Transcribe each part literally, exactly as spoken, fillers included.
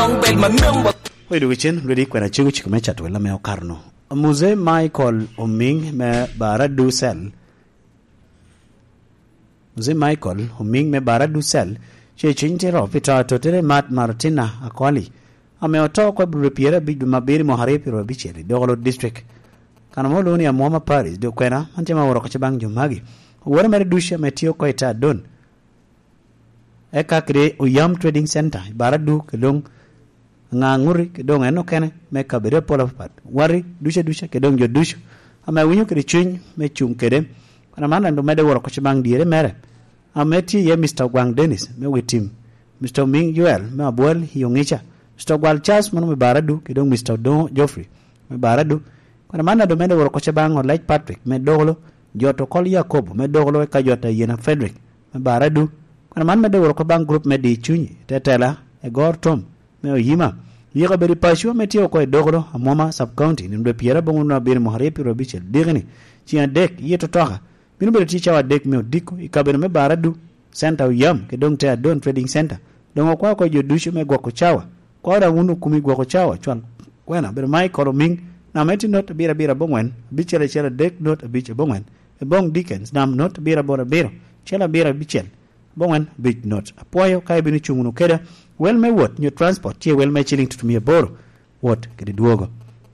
long bed my member we do chen ready kwena chigu chikume chatwe la meo karno Muse Michael Oming me baradu sel Muse Michael Oming me baradu sel che chinche ro pita totere Matt Martina Akoli ameotoa kwa brupiera bidu mabiri moharepi ro bicheri dogolo district kana molo ni amoma Paris do kwena antema woro ko chibang jumagi wora mere dusha metio ko ita don eka kre uyam trading center baradu kedong nganguri kedong eno kene me kabere pola pat wari dusha dusha kedong jo dusha ama winyo kre chuny me chung kede kana mana ndo mede woro ko chibang dire mere ameti ye Mister Gwang Dennis me wetim Mister Ming Joel me abwel hiyongicha Mister Gwal Charles mano me baradu kedong Mister Don Geoffrey me baradu kana mana ndo mede woro ko chibang like Patrick me doglo joto kol Jacob me doglo ka jota yena Frederick me baradu kana man me doglo ko bang group me di chunyi tetela e gor tom me oyima yega beri pasho me tio ko doglo amoma sub county ni ndo piera bongo na bir moharepi robichel digni ci en dek yeto toka binu be ti chawa dek me diko ikabere me baradu center yam ke dong te don trading center dongo kwa ko jo dushu me goko chawa ko da unu kumi goko chawa chwan kwena ber mai ko ming na meti not bira bira bongwen bichele chele dek not biche bongwen e bong Dickens nam not bira bora biro chela bira bichel bongwen big not apoyo kai binu chungunu keda well me what new transport che well me chilling to me boro what kedi duogo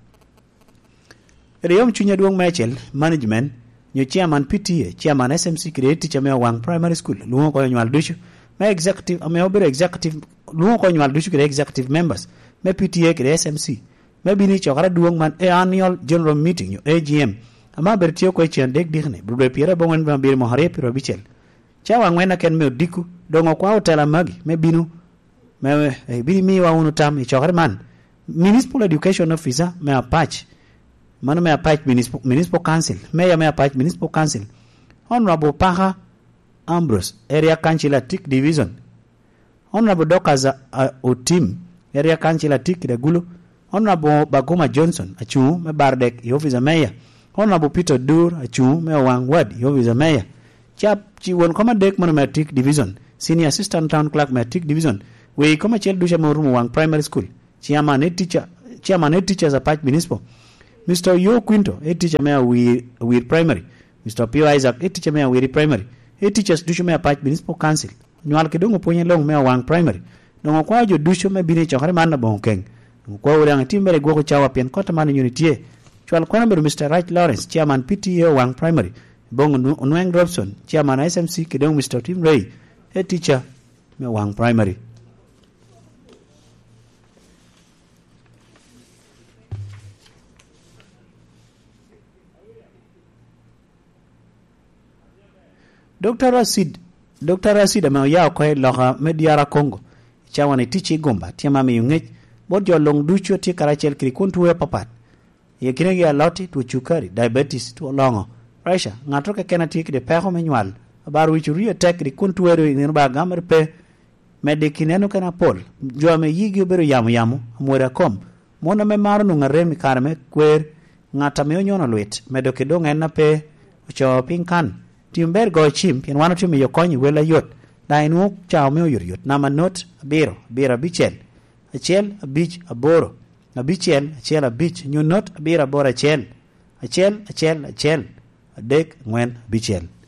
riyom chunya duong mechel management new chairman P T A chairman S M C create teacher me wang primary school luo ko nyal dushu me executive ame obere executive luo ko nyal dushu kede executive members me P T A kede S M C maybe ni chokara duong man e annual general meeting yo A G M ama bertio ko chen dek digne brude piera bongen van bir mohare piro bichel chawa ngwena ken me diku dongo kwa hotela magi me binu me e bi mi wa unu tam e chokara man municipal education officer me apach mano me apach municipal municipal council me ya me apach municipal council honorable Paha Ambrose area councilor Tik division honorable Dokaza uh, Otim area councilor Tik de Gulu Honorable Bagoma Johnson achu me bardek officer mayor Honorable Peter Dur achu me wang ward officer mayor chap chi won koma dek monometric division senior assistant town clerk metric division we koma chel dusha morumo wang primary school chairman head teacher chairman head teachers apart municipal Mister Yo Quinto head teacher me we we primary Mister P Isaac head teacher me we primary head teachers dusha me apart municipal council nyal kedongo ponye long me wang primary dongo kwa jo dusha me bini chokare manna bonkeng kwa urang timbere goko chawa pen kota man unity chwal kwa number Mister Right Lawrence chairman P T A wang primary bong Onweng Robson chairman S M C kedong Mister Tim Ray head teacher me wang primary Doctor Rasid Doctor Rasid me ya ko loha mediara Congo chawa ni tichi gomba tiama me yungech bojo long ducho ti karachel kri kuntu we papat ye kinegi ya loti tu chukari diabetes tu longo pressure ngato ke kenati de peho menwal bar wichu ri attack di kuntu we ni ba gamer pe medicineno kana pol jo me yigi bero yamu yamu amora kom mona me maro no ngare mi karme kwer ngata me onyono lwet medo kedong en na pe cho pinkan timber go chim pin wano timi yokonyi wela yot dainu chao me yor yot na manot biro bira bichel achel abich aboro abichel achel abich nyunot bira bora achel achel achel achel adek ngwen bichel